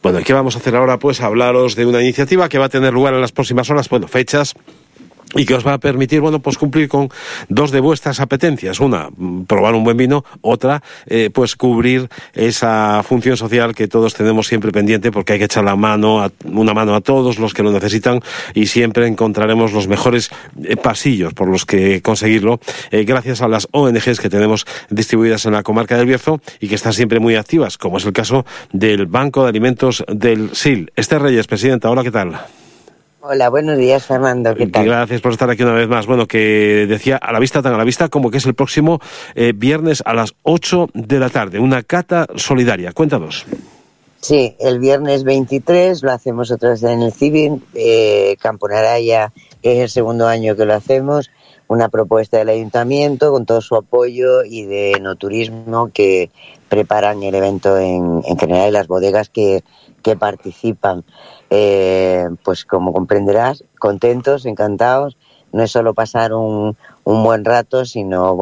Bueno, ¿qué vamos a hacer ahora? Pues hablaros de una iniciativa que va a tener lugar en las próximas horas, fechas, y que os va a permitir, pues cumplir con dos de vuestras apetencias. Una, probar un buen vino. Otra, pues cubrir esa función social que todos tenemos siempre pendiente, porque hay que echar una mano a todos los que lo necesitan, y siempre encontraremos los mejores pasillos por los que conseguirlo, gracias a las ONGs que tenemos distribuidas en la comarca del Bierzo y que están siempre muy activas, como es el caso del Banco de Alimentos del SIL. Esther Reyes, presidenta, hola, ¿qué tal? Hola, buenos días, Fernando, ¿qué tal? Gracias por estar aquí una vez más. Bueno, que decía, tan a la vista como que es el próximo viernes a las 8 de la tarde, una cata solidaria. Cuéntanos. Sí, el viernes 23 lo hacemos otra vez en el CIBIN, Campo Naraya, es el segundo año que lo hacemos, una propuesta del Ayuntamiento con todo su apoyo y de Enoturismo, que preparan el evento en general, y las bodegas que participan. Pues como comprenderás, contentos, encantados. No es solo pasar un buen rato, sino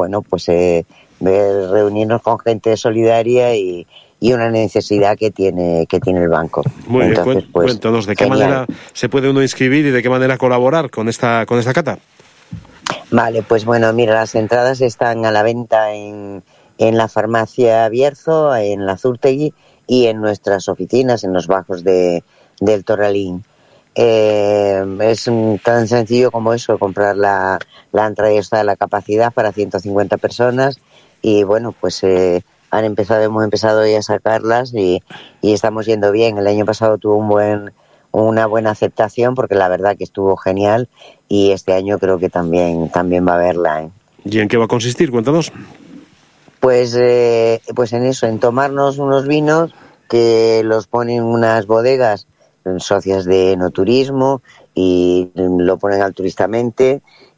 reunirnos con gente solidaria y una necesidad que tiene el banco. Muy bien, cuéntanos de qué manera se puede uno inscribir y de qué manera colaborar con esta cata. Vale, pues bueno, mira, las entradas están a la venta en la farmacia Bierzo, en la Zurtegui, y en nuestras oficinas, en los bajos del Torralín. Es tan sencillo como eso, comprar la entrada, y está la capacidad para 150 personas, y hemos empezado ya a sacarlas y estamos yendo bien. El año pasado tuvo una buena aceptación, porque la verdad que estuvo genial, y este año creo que también va a haberla. ¿Y en qué va a consistir? Cuéntanos. Pues en eso, en tomarnos unos vinos que los ponen unas bodegas socias de Enoturismo, y lo ponen altruistamente,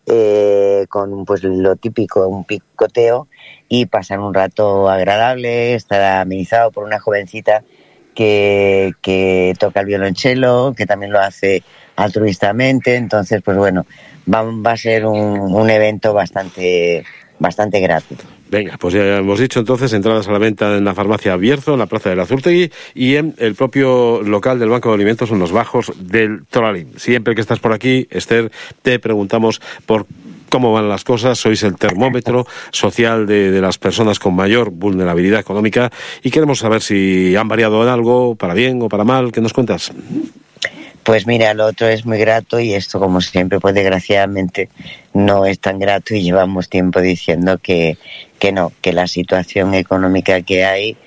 con lo típico, un picoteo, y pasan un rato agradable. Estará amenizado por una jovencita que toca el violonchelo, que también lo hace altruistamente. Entonces, va a ser un evento bastante grato. Venga, pues ya hemos dicho entonces, entradas a la venta en la farmacia Bierzo, en la plaza de la Zurtegui, y en el propio local del Banco de Alimentos, en los bajos del Torralín. Siempre que estás por aquí, Esther, te preguntamos por cómo van las cosas. Sois el termómetro social de las personas con mayor vulnerabilidad económica, y queremos saber si han variado en algo, para bien o para mal. ¿Qué nos cuentas? Pues mira, lo otro es muy grato, y esto, como siempre, pues desgraciadamente no es tan grato, y llevamos tiempo diciendo que la situación económica que hay,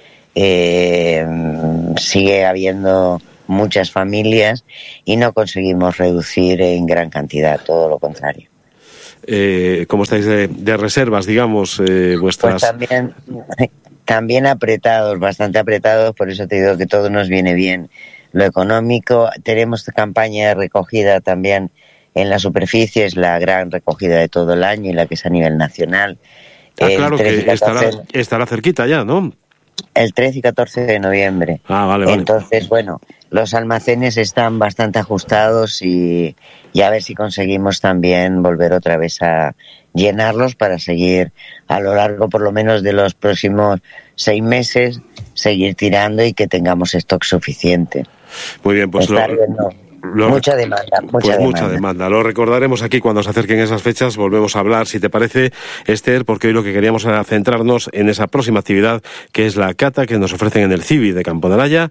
sigue habiendo muchas familias y no conseguimos reducir en gran cantidad, todo lo contrario. ¿Cómo estáis de reservas, digamos, vuestras? Pues también apretados, bastante apretados, por eso te digo que todo nos viene bien. Lo económico, tenemos campaña de recogida también en la superficie, es la gran recogida de todo el año y la que es a nivel nacional. Claro, que estará cerquita ya, ¿no? El 13 y 14 de noviembre. Vale. Entonces, los almacenes están bastante ajustados, y a ver si conseguimos también volver otra vez a llenarlos para seguir a lo largo, por lo menos, de los próximos 6 meses, seguir tirando y que tengamos stock suficiente. Muy bien, pues mucha demanda. Mucha demanda. Lo recordaremos aquí cuando se acerquen esas fechas. Volvemos a hablar, si te parece, Esther, porque hoy lo que queríamos era centrarnos en esa próxima actividad, que es la cata que nos ofrecen en el CIBI de Campo Naraya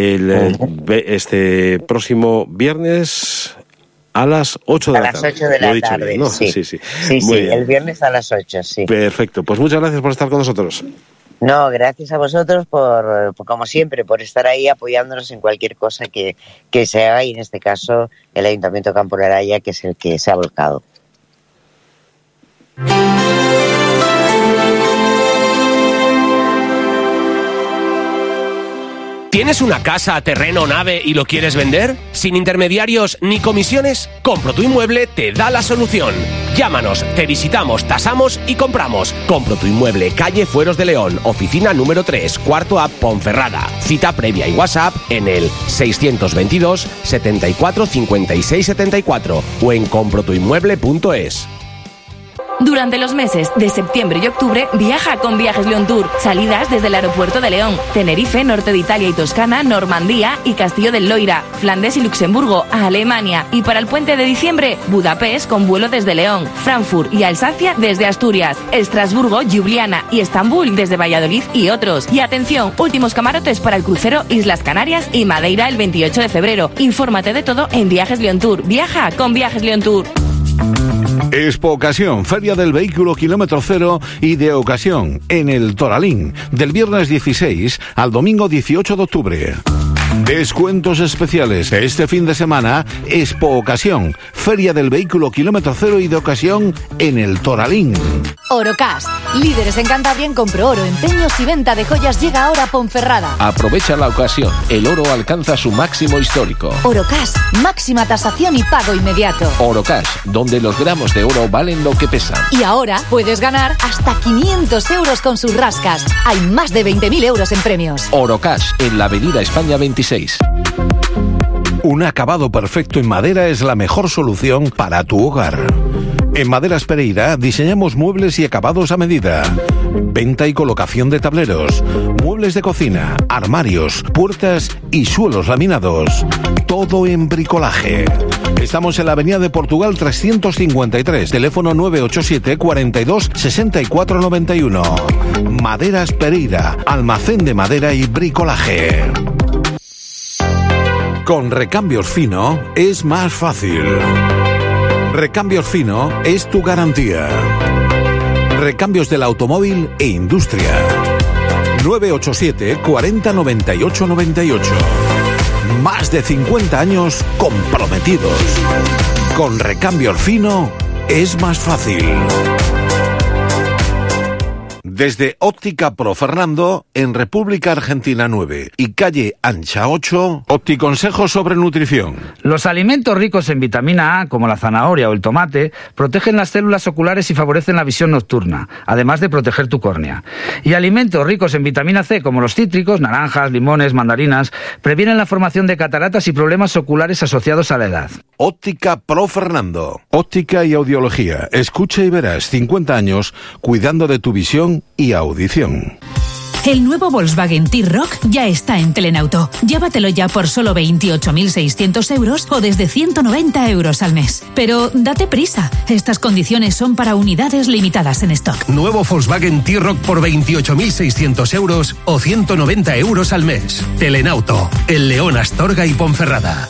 este próximo viernes a las 8 de la tarde. A las 8 de la tarde, bien, ¿no? Sí, el viernes a las 8, sí. Perfecto, pues muchas gracias por estar con nosotros. No, gracias a vosotros por como siempre, por estar ahí apoyándonos en cualquier cosa que se haga, y en este caso el Ayuntamiento de Campo Naraya, que es el que se ha volcado. ¿Tienes una casa, terreno, nave y lo quieres vender? ¿Sin intermediarios ni comisiones? Compro tu Inmueble te da la solución. Llámanos, te visitamos, tasamos y compramos. Compro tu Inmueble, calle Fueros de León, oficina número 3, cuarto A, Ponferrada. Cita previa y WhatsApp en el 622 74 56 74 o en comprotuinmueble.es. Durante los meses de septiembre y octubre, viaja con Viajes León Tour. Salidas desde el aeropuerto de León, Tenerife, norte de Italia y Toscana, Normandía y Castillo del Loira, Flandes y Luxemburgo, a Alemania. Y para el puente de diciembre, Budapest con vuelo desde León, Frankfurt y Alsacia desde Asturias, Estrasburgo, Ljubljana y Estambul desde Valladolid y otros. Y atención, últimos camarotes para el crucero Islas Canarias y Madeira el 28 de febrero. Infórmate de todo en Viajes León Tour. Viaja con Viajes León Tour. Expo Ocasión, Feria del Vehículo Kilómetro Cero y de Ocasión, en el Toralín, del viernes 16 al domingo 18 de octubre. Descuentos especiales este fin de semana, Expo Ocasión, Feria del Vehículo Kilómetro Cero y de Ocasión en el Toralín. Orocash, líderes en Cantabria en compro oro, empeños y venta de joyas, llega ahora a Ponferrada. Aprovecha la ocasión, el oro alcanza su máximo histórico. Orocash, máxima tasación y pago inmediato. Orocash, donde los gramos de oro valen lo que pesan. Y ahora puedes ganar hasta 500 euros con sus rascas. Hay más de 20.000 euros en premios. Orocash, en la Avenida España 26. Un acabado perfecto en madera es la mejor solución para tu hogar. En Maderas Pereira diseñamos muebles y acabados a medida. Venta y colocación de tableros, muebles de cocina, armarios, puertas y suelos laminados. Todo en bricolaje. Estamos en la Avenida de Portugal 353, teléfono 987 42 64 91. Maderas Pereira, almacén de madera y bricolaje. Con Recambios Fino es más fácil. Recambios Fino es tu garantía. Recambios del automóvil e industria. 987 40 98 98. Más de 50 años comprometidos. Con Recambios Fino es más fácil. Desde Óptica Pro Fernando, en República Argentina 9 y calle Ancha 8, Opticonsejos sobre nutrición. Los alimentos ricos en vitamina A, como la zanahoria o el tomate, protegen las células oculares y favorecen la visión nocturna, además de proteger tu córnea. Y alimentos ricos en vitamina C, como los cítricos, naranjas, limones, mandarinas, previenen la formación de cataratas y problemas oculares asociados a la edad. Óptica Pro Fernando. Óptica y audiología. Escucha y verás 50 años cuidando de tu visión y audición. El nuevo Volkswagen T-Roc ya está en Telenauto. Llévatelo ya por solo 28.600 euros o desde 190 euros al mes. Pero date prisa, estas condiciones son para unidades limitadas en stock. Nuevo Volkswagen T-Roc por 28.600 euros o 190 euros al mes. Telenauto, en León, Astorga y Ponferrada.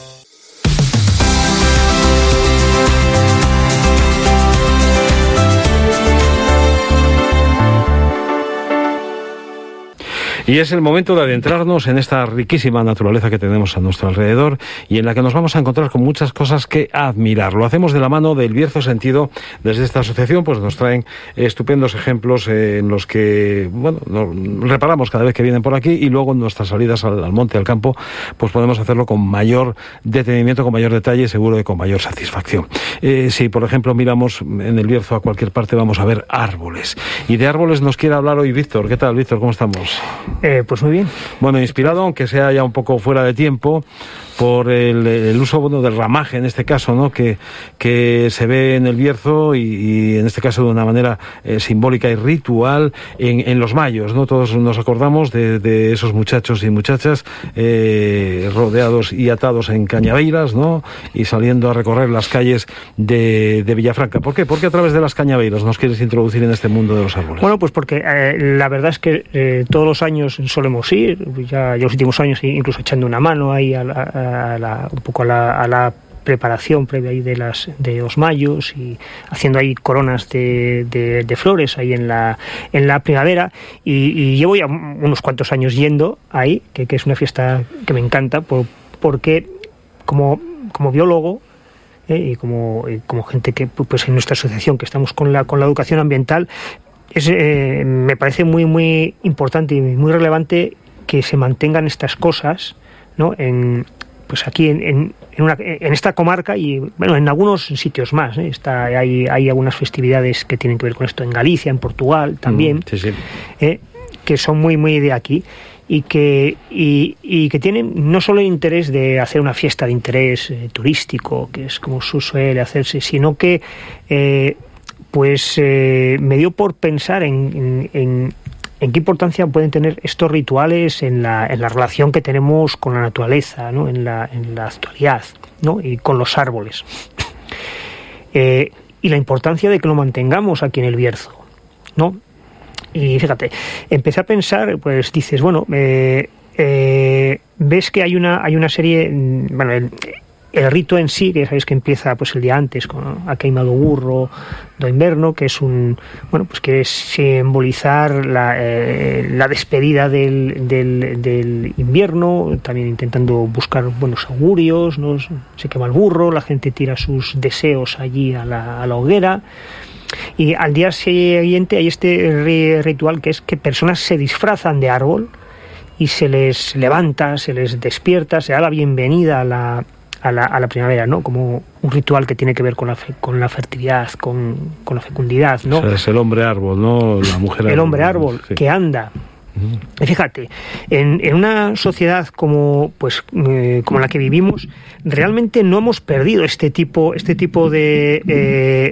Y es el momento de adentrarnos en esta riquísima naturaleza que tenemos a nuestro alrededor y en la que nos vamos a encontrar con muchas cosas que admirar. Lo hacemos de la mano del Bierzo Sentido. Desde esta asociación pues nos traen estupendos ejemplos en los que, bueno, nos reparamos cada vez que vienen por aquí y luego en nuestras salidas al monte, al campo, pues podemos hacerlo con mayor detenimiento, con mayor detalle y seguro que con mayor satisfacción. Si, por ejemplo, miramos en el Bierzo a cualquier parte, vamos a ver árboles. Y de árboles nos quiere hablar hoy Víctor. ¿Qué tal, Víctor? ¿Cómo estamos? Pues muy bien. Bueno, inspirado, aunque sea ya un poco fuera de tiempo, por el uso, bueno, del ramaje en este caso, ¿no? Que se ve en el Bierzo y en este caso de una manera simbólica y ritual en los mayos, ¿no? Todos nos acordamos de esos muchachos y muchachas rodeados y atados en cañaveiras, ¿no? Y saliendo a recorrer las calles de Villafranca. ¿Por qué? Porque a través de las cañaveiras nos quieres introducir en este mundo de los árboles. Bueno, pues porque la verdad es que todos los años solemos ir, ya los últimos años incluso echando una mano ahí un poco a la preparación previa ahí de los mayos y haciendo ahí coronas de flores ahí en la primavera y llevo ya unos cuantos años yendo ahí, que es una fiesta que me encanta porque como biólogo y como gente que pues en nuestra asociación que estamos con la educación ambiental me parece muy muy importante y muy relevante que se mantengan estas cosas, ¿no? Pues aquí en esta comarca y bueno, en algunos sitios más, ¿eh? Hay algunas festividades que tienen que ver con esto en Galicia, en Portugal también, sí. Que son muy muy de aquí y que tienen no solo el interés de hacer una fiesta de interés turístico, que es como suele hacerse, sino que pues me dio por pensar en qué importancia pueden tener estos rituales en la relación que tenemos con la naturaleza, ¿no? en la actualidad, ¿no? Y con los árboles. Y la importancia de que lo mantengamos aquí en el Bierzo, ¿no? Y fíjate, empecé a pensar, pues dices, bueno, ves que hay una serie, bueno, el rito en sí, que sabéis que empieza pues el día antes con a queimado burro do inverno, que es pues que es simbolizar la despedida del invierno, también intentando buscar buenos augurios, ¿no? Se quema el burro, la gente tira sus deseos allí a la hoguera. Y al día siguiente hay este ritual que es que personas se disfrazan de árbol y se les levanta, se les despierta, se da la bienvenida a la primavera, ¿no? Como un ritual que tiene que ver con la fertilidad, con la fecundidad, ¿no? O sea, es el hombre árbol, ¿no? La mujer árbol. El hombre árbol, sí, que anda. Y fíjate, en una sociedad como la que vivimos, realmente no hemos perdido este tipo de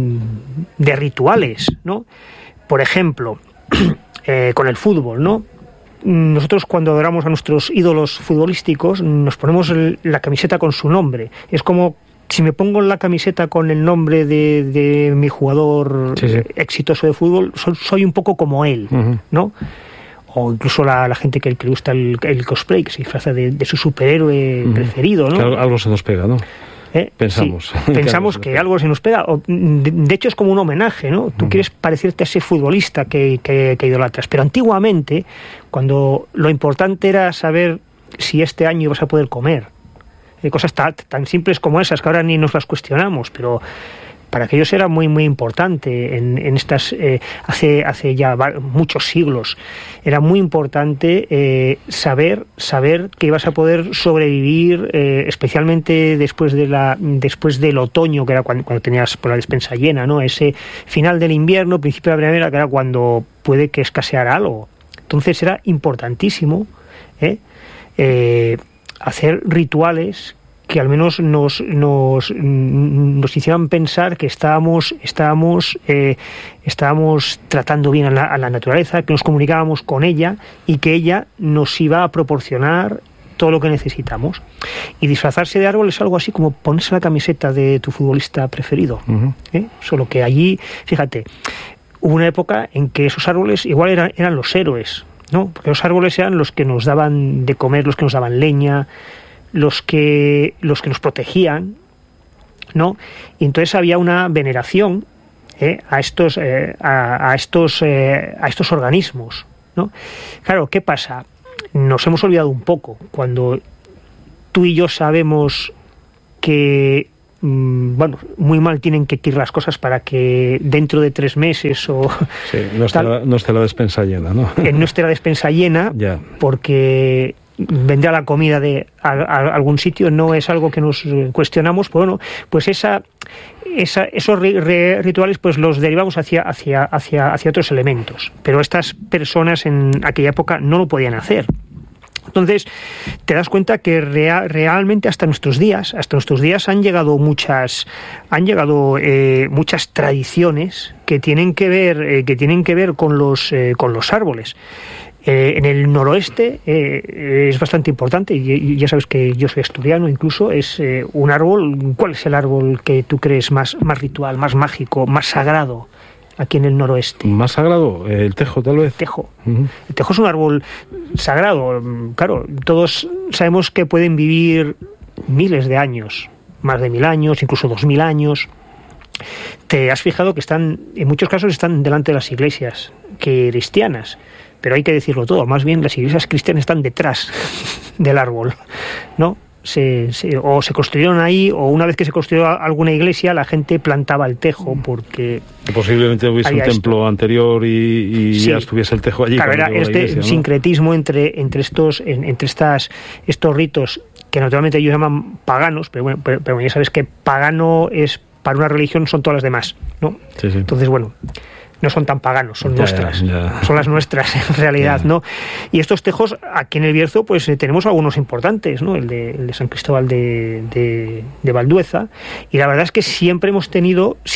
rituales, ¿no? Por ejemplo, con el fútbol, ¿no? Nosotros cuando adoramos a nuestros ídolos futbolísticos nos ponemos la camiseta con su nombre. Es como si me pongo la camiseta con el nombre de mi jugador exitoso de fútbol, soy un poco como él, ¿no? O incluso la gente que le gusta el cosplay, que se disfraza de su superhéroe preferido, ¿no? Claro, algo se nos pega, ¿no? Pensamos. Sí, pensamos que algo se nos pega. De hecho, es como un homenaje, ¿no? Tú quieres parecerte a ese futbolista que idolatras. Pero antiguamente, cuando lo importante era saber si este año ibas a poder comer, cosas tan simples como esas, que ahora ni nos las cuestionamos, pero para aquellos era muy muy importante en estas hace ya muchos siglos. Era muy importante saber que ibas a poder sobrevivir, especialmente después del otoño, que era cuando tenías por la despensa llena, ¿no? Ese final del invierno, principio de la primavera, que era cuando puede que escaseara algo. Entonces era importantísimo hacer rituales que al menos nos hicieran pensar que estábamos tratando bien a la naturaleza, que nos comunicábamos con ella y que ella nos iba a proporcionar todo lo que necesitamos. Y disfrazarse de árbol es algo así como ponerse la camiseta de tu futbolista preferido. Solo que allí, fíjate, hubo una época en que esos árboles igual eran los héroes, ¿no? Porque los árboles eran los que nos daban de comer, los que nos daban leña, los que nos protegían, ¿no? Y entonces había una veneración a estos organismos, ¿no? Claro, ¿qué pasa? Nos hemos olvidado un poco cuando tú y yo sabemos que muy mal tienen que ir las cosas para que dentro de 3 meses o... Sí, no esté la despensa llena, ¿no? No esté la despensa llena, porque vendrá la comida de algún sitio, no es algo que nos cuestionamos, pues bueno, pues esos rituales pues los derivamos hacia otros elementos, pero estas personas en aquella época no lo podían hacer. Entonces te das cuenta que realmente hasta nuestros días han llegado muchas tradiciones que tienen que ver con los árboles. En el noroeste es bastante importante, y ya sabes que yo soy asturiano, incluso es un árbol. ¿Cuál es el árbol que tú crees más ritual, más mágico, más sagrado aquí en el noroeste? ¿Más sagrado? El tejo, tal vez. El tejo es un árbol sagrado. Claro, todos sabemos que pueden vivir miles de años, más de 1000 años, incluso 2000 años. Te has fijado que en muchos casos están delante de las iglesias cristianas. Pero hay que decirlo todo, más bien las iglesias cristianas están detrás del árbol, ¿no? O se construyeron ahí, o una vez que se construyó alguna iglesia, la gente plantaba el tejo porque... Posiblemente hubiese un templo anterior y ya estuviese el tejo allí. Claro, era iglesia, sincretismo entre estos ritos, que naturalmente ellos llaman paganos, pero bueno, ya sabes que pagano es, para una religión son todas las demás, ¿no? Sí. Entonces, bueno... no son tan paganos, son nuestras, son las nuestras en realidad, ¿no? Y estos tejos aquí en el Bierzo pues tenemos algunos importantes, ¿no? El de San Cristóbal de Valdueza, y la verdad es que siempre hemos tenido,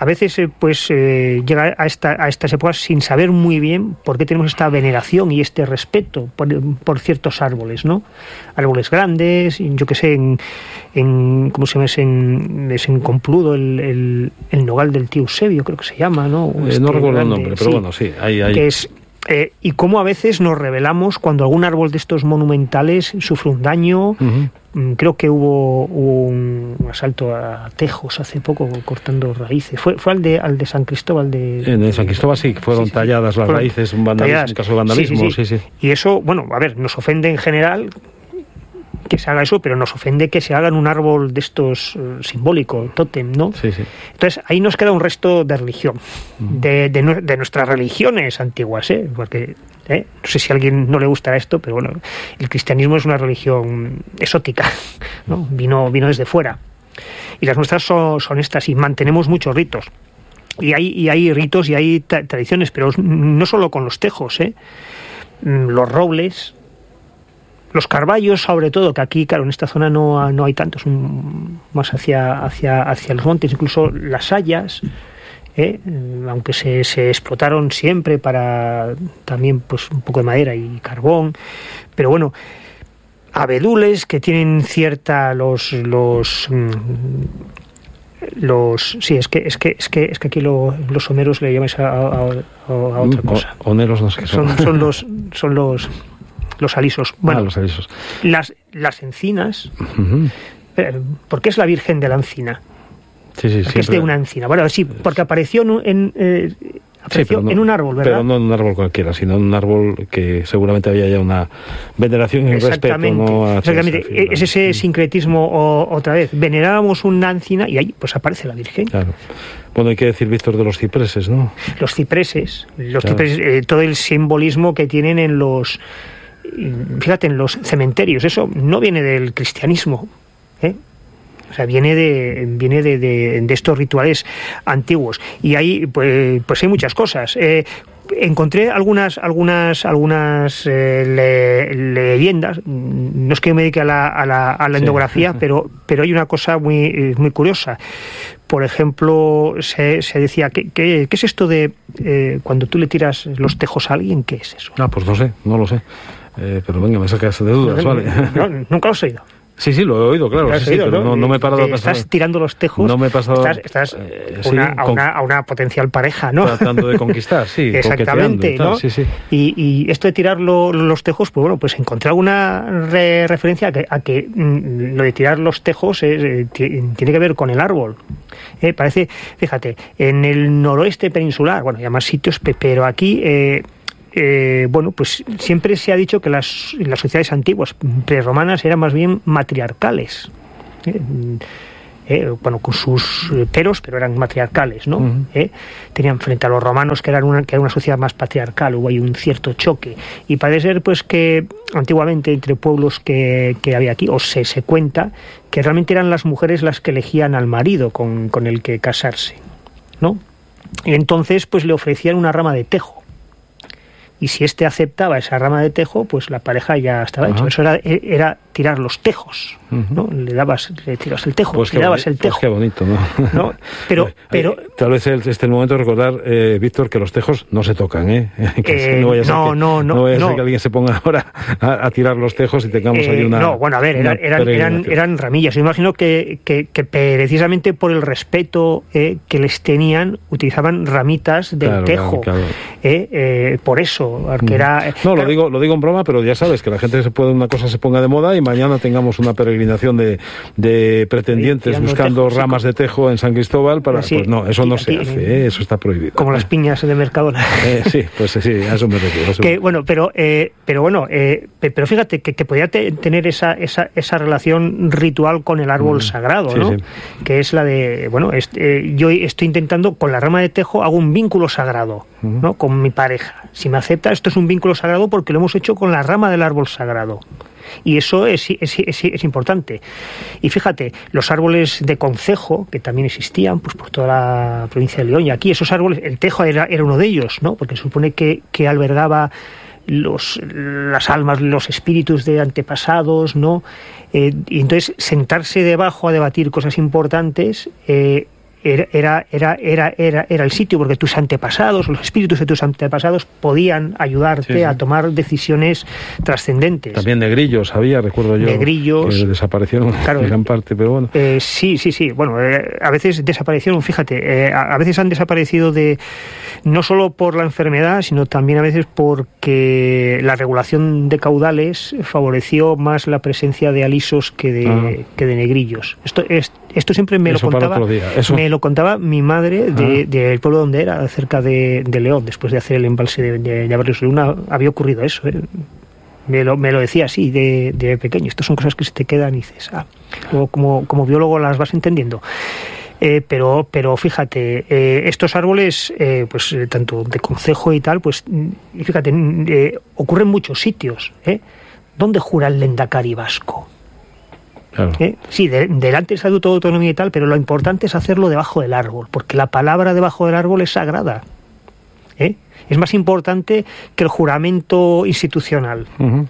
a veces llega a estas épocas sin saber muy bien por qué tenemos esta veneración y este respeto por ciertos árboles, ¿no? Árboles grandes, yo que sé, ¿cómo se llama? Es en Compludo el nogal del tío Eusebio, creo que se llama, ¿no? No recuerdo el nombre, pero bueno, sí, hay. Que es, y cómo a veces nos rebelamos cuando algún árbol de estos monumentales sufre un daño. Creo que hubo un asalto a tejos hace poco cortando raíces. Fue al de San Cristóbal En San Cristóbal sí, fueron talladas las raíces, un caso de vandalismo. Sí. Y eso, bueno, a ver, nos ofende en general que se haga eso, pero nos ofende que se hagan un árbol de estos simbólico, tótem, ¿no? Sí. Entonces ahí nos queda un resto de religión, de nuestras religiones antiguas, porque no sé si a alguien no le gustará esto, pero bueno, el cristianismo es una religión exótica, ¿no? Vino desde fuera, y las nuestras son estas, y mantenemos muchos ritos, y hay ritos y hay tradiciones, pero no solo con los tejos, los robles, los carballos, sobre todo, que aquí, claro, en esta zona no hay tantos, más hacia los montes, incluso las hayas, aunque se explotaron siempre para también pues un poco de madera y carbón, pero bueno, abedules que tienen cierta sí, es que aquí los homeros le llamáis a otra cosa. Homeros no sé qué son los alisos. Bueno, los alisos. Las encinas. ¿Por qué es la Virgen de la Encina? Sí, porque es de una encina. Bueno, sí, porque apareció en un árbol, ¿verdad? Pero no en un árbol cualquiera, sino en un árbol que seguramente había ya una veneración y un respeto. Exactamente. Es ese sincretismo otra vez. Venerábamos una encina y ahí pues aparece la Virgen. Claro. Bueno, hay que decir, Víctor, de los cipreses, ¿no? Los cipreses, todo el simbolismo que tienen en los cementerios. Eso no viene del cristianismo, O sea, viene de estos rituales antiguos. Y ahí pues hay muchas cosas. Encontré algunas leyendas. No es que me dedique a la endografía, pero hay una cosa muy curiosa. Por ejemplo, se decía, ¿qué es esto de cuando tú le tiras los tejos a alguien? ¿Qué es eso? Pues no lo sé. Pero venga, me sacas de dudas, ¿vale? Nunca lo he oído. Sí, lo he oído, claro. Pero no me he parado a pensar. Estás tirando los tejos. No me he pasado. Estás a una potencial pareja, ¿no? Tratando de conquistar, sí. Exactamente, ¿no? Sí. Y esto de tirar los tejos, pues bueno, pues encontré alguna referencia a que lo de tirar los tejos tiene que ver con el árbol. Parece, fíjate, en el noroeste peninsular, bueno, hay más sitios, pero aquí. Pues siempre se ha dicho que las sociedades antiguas, prerromanas, eran más bien matriarcales. Con sus peros, pero eran matriarcales, ¿no? Tenían frente a los romanos, que era una sociedad más patriarcal, hubo ahí un cierto choque. Y parece ser, pues, que antiguamente entre pueblos que había aquí, o se cuenta, que realmente eran las mujeres las que elegían al marido con el que casarse, ¿no? Y entonces, pues, le ofrecían una rama de tejo. Y si éste aceptaba esa rama de tejo, pues la pareja ya estaba hecha. Eso era tirar los tejos, ¿no? Le tiras el tejo, pues le dabas el tejo. Pues qué bonito, ¿no? Pero tal vez este es el momento de recordar, Víctor, que los tejos no se tocan, no vaya a ser que alguien se ponga ahora a tirar los tejos y tengamos ahí una... No, bueno, a ver, eran ramillas. Yo imagino que precisamente por el respeto que les tenían, utilizaban ramitas del tejo. Claro. Por eso, porque era... No, lo digo en broma, pero ya sabes que la gente una cosa se ponga de moda y mañana tengamos una peregrinación de pretendientes buscando ramas de tejo en San Cristóbal para... Sí, pues no, eso no se hace, eso está prohibido. Como las piñas de Mercadona. Sí, pues sí, a eso me refiero. Pero fíjate que podía tener esa relación ritual con el árbol sagrado, ¿no? Sí. Que es la de, yo estoy intentando, con la rama de tejo, hago un vínculo sagrado, ¿no? Con mi pareja. Si me acepta, esto es un vínculo sagrado porque lo hemos hecho con la rama del árbol sagrado. Y eso es importante. Y fíjate, los árboles de concejo, que también existían pues por toda la provincia de León, y aquí esos árboles, el tejo era uno de ellos, ¿no? Porque se supone que albergaba las almas, los espíritus de antepasados, ¿no? Y entonces sentarse debajo a debatir cosas importantes era el sitio, porque tus antepasados, los espíritus de tus antepasados podían ayudarte a tomar decisiones trascendentes. También negrillos había, recuerdo yo, negrillos, que desaparecieron en gran parte, pero bueno. Sí. Bueno, a veces desaparecieron, fíjate, a veces han desaparecido no solo por la enfermedad, sino también a veces porque la regulación de caudales favoreció más la presencia de alisos que de negrillos. Esto siempre me lo contaba mi madre del pueblo donde era, cerca de León, después de hacer el embalse de Aberrius Luna, había ocurrido eso. Me lo decía así de pequeño. Estas son cosas que se te quedan y dices, luego como biólogo las vas entendiendo. Pero fíjate, estos árboles, pues tanto de concejo y tal, pues fíjate, ocurren en muchos sitios. ¿Dónde jura el Lendakari vasco? Claro. Sí, delante del Estatuto de Autonomía y tal, pero lo importante es hacerlo debajo del árbol, porque la palabra debajo del árbol es sagrada. Es más importante que el juramento institucional.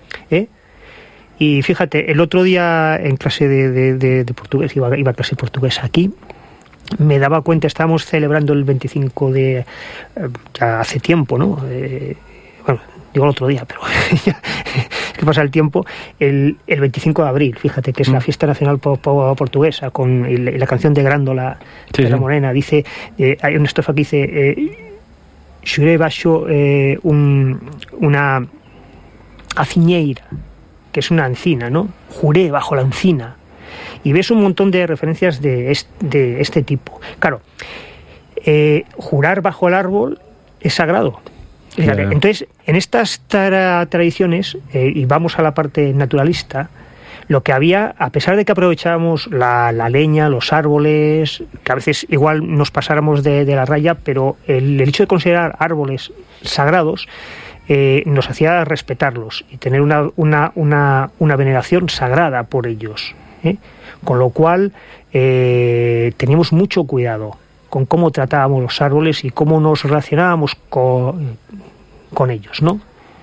Y fíjate, el otro día en clase de portugués, iba a clase de portugués aquí, me daba cuenta, estábamos celebrando el 25 ya hace tiempo, ¿no? Bueno, digo el otro día, pero que pasa el tiempo, el 25 de abril, fíjate, que es la fiesta nacional portuguesa, con la canción de Grándola, de la Morena, dice, hay una estrofa que dice, xuré baixo una aciñeira, que es una encina, ¿no? Juré bajo la encina. Y ves un montón de referencias de este tipo. Claro, jurar bajo el árbol es sagrado. Fíjate, entonces, en estas tradiciones, y vamos a la parte naturalista, lo que había, a pesar de que aprovechábamos la leña, los árboles, que a veces igual nos pasáramos de la raya, pero el hecho de considerar árboles sagrados nos hacía respetarlos y tener una veneración sagrada por ellos. Con lo cual teníamos mucho cuidado con cómo tratábamos los árboles y cómo nos relacionábamos con ellos, ¿no?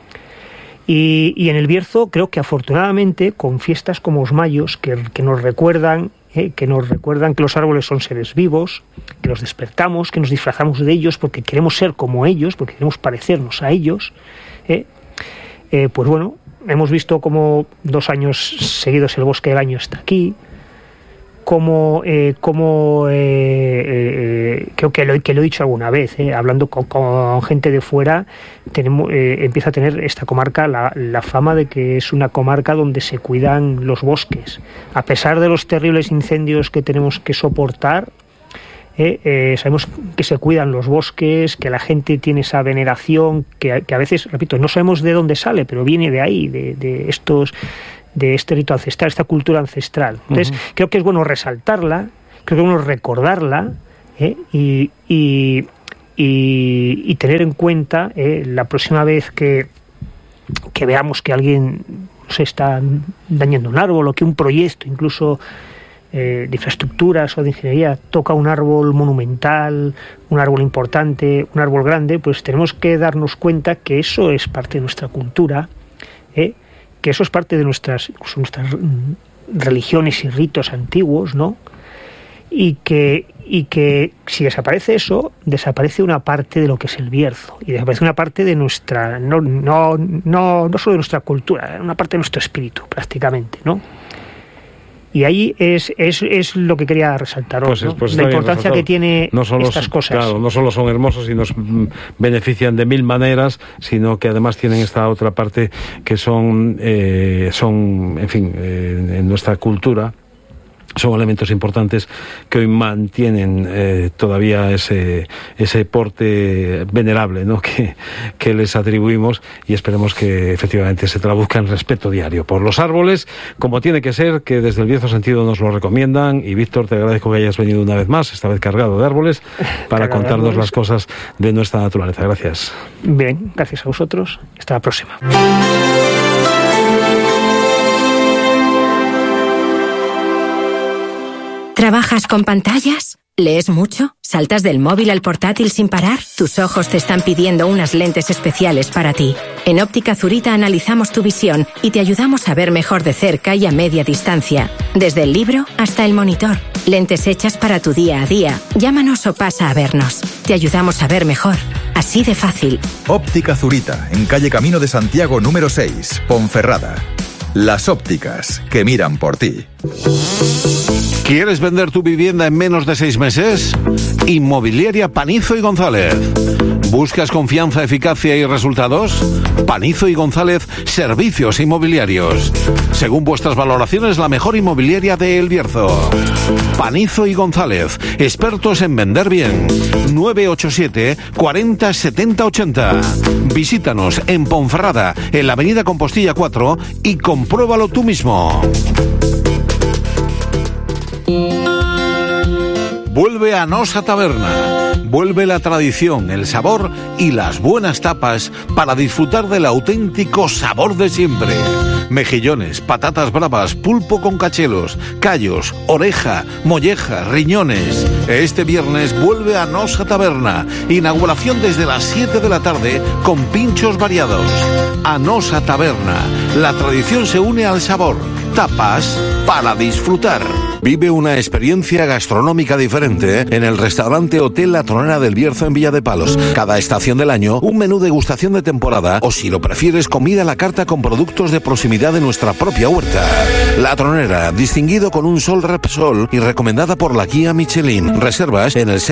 Y en el Bierzo creo que afortunadamente con fiestas como los mayos que nos recuerdan que los árboles son seres vivos, que los despertamos, que nos disfrazamos de ellos porque queremos ser como ellos, porque queremos parecernos a ellos, pues bueno, hemos visto como 2 años seguidos el Bosque del Año está aquí, creo que lo he dicho alguna vez, hablando con gente de fuera, empieza a tener esta comarca la fama de que es una comarca donde se cuidan los bosques. A pesar de los terribles incendios que tenemos que soportar, sabemos que se cuidan los bosques, que la gente tiene esa veneración, que a veces, repito, no sabemos de dónde sale, pero viene de ahí, de este rito ancestral, esta cultura ancestral. Entonces, creo que es bueno resaltarla, creo que es bueno recordarla, y tener en cuenta la próxima vez que veamos que alguien se está dañando un árbol, o que un proyecto incluso de infraestructuras o de ingeniería toca un árbol monumental, un árbol importante, un árbol grande, pues tenemos que darnos cuenta que eso es parte de nuestra cultura, que eso es parte de nuestras religiones y ritos antiguos, ¿no? Y que si desaparece eso, desaparece una parte de lo que es el Bierzo, y desaparece una parte de nuestra, no solo de nuestra cultura, una parte de nuestro espíritu, prácticamente, ¿no? Y ahí es lo que quería resaltar hoy, ¿no? La importancia que tiene estas cosas. Claro, no solo son hermosos y nos benefician de 1000 maneras, sino que además tienen esta otra parte que son en fin, en nuestra cultura, son elementos importantes que hoy mantienen todavía ese porte venerable, ¿no? que les atribuimos, y esperemos que efectivamente se traduzca en respeto diario por los árboles, como tiene que ser, que desde el Bierzo Sentido nos lo recomiendan. Y Víctor, te agradezco que hayas venido una vez más, esta vez cargado de árboles, para contarnos las cosas de nuestra naturaleza. Gracias. Bien, gracias a vosotros. Hasta la próxima. ¿Trabajas con pantallas? ¿Lees mucho? ¿Saltas del móvil al portátil sin parar? Tus ojos te están pidiendo unas lentes especiales para ti. En Óptica Zurita analizamos tu visión y te ayudamos a ver mejor de cerca y a media distancia, desde el libro hasta el monitor. Lentes hechas para tu día a día. Llámanos o pasa a vernos. Te ayudamos a ver mejor. Así de fácil. Óptica Zurita, en calle Camino de Santiago número 6, Ponferrada. Las ópticas que miran por ti. ¿Quieres vender tu vivienda en menos de 6 meses? Inmobiliaria Panizo y González. ¿Buscas confianza, eficacia y resultados? Panizo y González, servicios inmobiliarios. Según vuestras valoraciones, la mejor inmobiliaria de El Bierzo. Panizo y González, expertos en vender bien. 987 40 70 80. Visítanos en Ponferrada, en la avenida Compostilla 4 y compruébalo tú mismo. Vuelve a Nosa Taberna. Vuelve la tradición, el sabor y las buenas tapas para disfrutar del auténtico sabor de siempre. Mejillones, patatas bravas, pulpo con cachelos, callos, oreja, molleja, riñones. Este viernes vuelve a Nosa Taberna. Inauguración desde las 7 de la tarde con pinchos variados. A Nosa Taberna. La tradición se une al sabor. Tapas para disfrutar. Vive una experiencia gastronómica diferente en el restaurante Hotel La Tronera del Bierzo en Villa de Palos. Cada estación del año, un menú degustación de temporada o, si lo prefieres, comida a la carta con productos de proximidad de nuestra propia huerta. La Tronera, distinguido con un Sol Repsol y recomendada por la guía Michelin. Reservas en el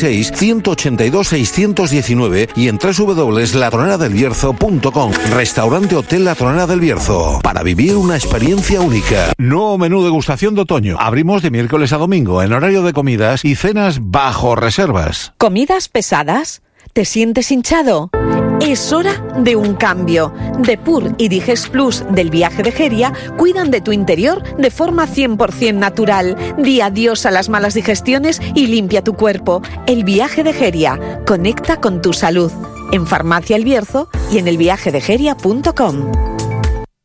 616-182-619 y en www.latroneradelbierzo.com. Restaurante Hotel La Tronera del Bierzo. Para vivir una experiencia única. Nuevo menú degustación de otoño. Abrimos de miércoles a domingo en horario de comidas y cenas bajo reservas. ¿Comidas pesadas? ¿Te sientes hinchado? Es hora de un cambio. Depur y Digest Plus del Viaje de Geria cuidan de tu interior de forma 100% natural. Di adiós a las malas digestiones y limpia tu cuerpo. El Viaje de Geria. Conecta con tu salud. En Farmacia El Bierzo y en elviajedegeria.com.